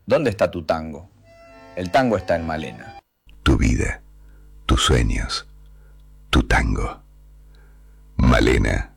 ¿Dónde está tu tango? El tango está en Malena. Tu vida, tus sueños, tu tango. Malena.